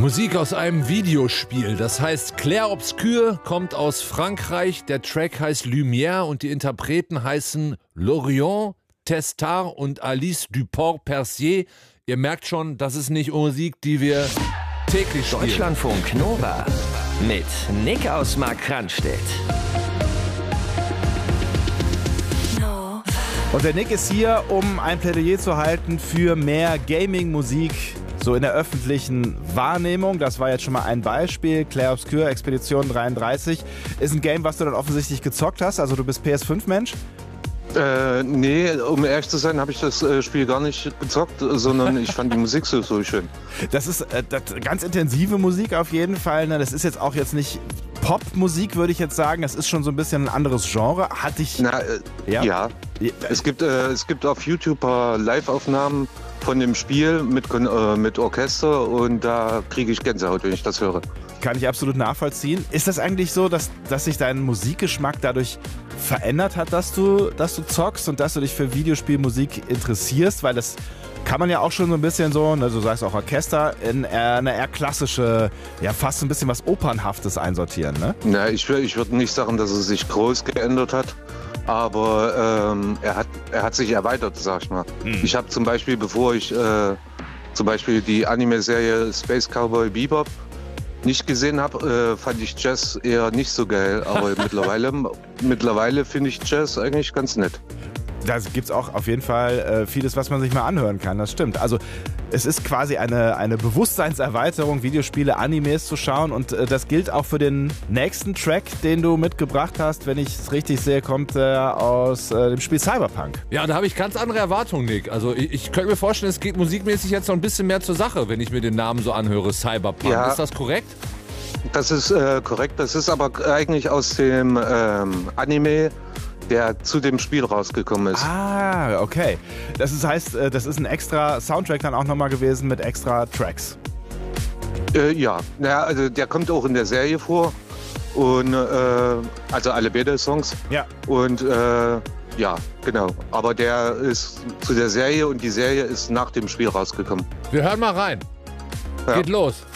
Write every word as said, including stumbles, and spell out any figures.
Musik aus einem Videospiel, das heißt Clair Obscur, kommt aus Frankreich, der Track heißt Lumière und die Interpreten heißen Lorient, Testard und Alice Duport-Percier. Ihr merkt schon, das ist nicht Musik, die wir täglich spielen. Deutschlandfunk Nova mit Nick aus Markranstädt. Und der Nick ist hier, um ein Plädoyer zu halten für mehr Gaming-Musik so in der öffentlichen Wahrnehmung. Das war jetzt schon mal ein Beispiel. Clair Obscur, Expedition dreiunddreißig. Ist ein Game, was du dann offensichtlich gezockt hast. Also du bist P S fünf Mensch? Äh, nee, um ehrlich zu sein, habe ich das äh, Spiel gar nicht gezockt, sondern ich fand die Musik so, so schön. Das ist äh, das, ganz intensive Musik auf jeden Fall. Ne? Das ist jetzt auch jetzt nicht Popmusik, würde ich jetzt sagen. Das ist schon so ein bisschen ein anderes Genre. Hatte ich... Na, äh, ja. ja. Es gibt, äh, es gibt auf YouTube Live-Aufnahmen von dem Spiel mit, äh, mit Orchester und da kriege ich Gänsehaut, wenn ich das höre. Kann ich absolut nachvollziehen. Ist das eigentlich so, dass, dass sich dein Musikgeschmack dadurch verändert hat, dass du, dass du zockst und dass du dich für Videospielmusik interessierst? Weil das kann man ja auch schon so ein bisschen so, ne, du sagst auch Orchester, in eine eher klassische, ja fast ein bisschen was Opernhaftes einsortieren, ne? Na, ich, ich würde nicht sagen, dass es sich groß geändert hat. Aber ähm, er, hat, er hat sich erweitert, sag ich mal. Hm. Ich habe zum Beispiel, bevor ich äh, zum Beispiel die Anime-Serie Space Cowboy Bebop nicht gesehen habe, äh, fand ich Jazz eher nicht so geil. Aber mittlerweile, mittlerweile finde ich Jazz eigentlich ganz nett. Da gibt es auch auf jeden Fall äh, vieles, was man sich mal anhören kann, das stimmt. Also es ist quasi eine, eine Bewusstseinserweiterung, Videospiele, Animes zu schauen und äh, das gilt auch für den nächsten Track, den du mitgebracht hast. Wenn ich es richtig sehe, kommt er äh, aus äh, dem Spiel Cyberpunk. Ja, da habe ich ganz andere Erwartungen, Nick. Also ich, ich könnte mir vorstellen, es geht musikmäßig jetzt noch ein bisschen mehr zur Sache, wenn ich mir den Namen so anhöre, Cyberpunk. Ja. Ist das korrekt? Das ist äh, korrekt, das ist aber eigentlich aus dem ähm, Anime, der zu dem Spiel rausgekommen ist. Ah, okay. Das ist, heißt, das ist ein extra Soundtrack dann auch nochmal gewesen mit extra Tracks. Äh, ja, naja, also der kommt auch in der Serie vor. Und, äh, also alle Beta-Songs. Ja. Und äh, ja, genau. Aber der ist zu der Serie und die Serie ist nach dem Spiel rausgekommen. Wir hören mal rein. Ja. Geht los.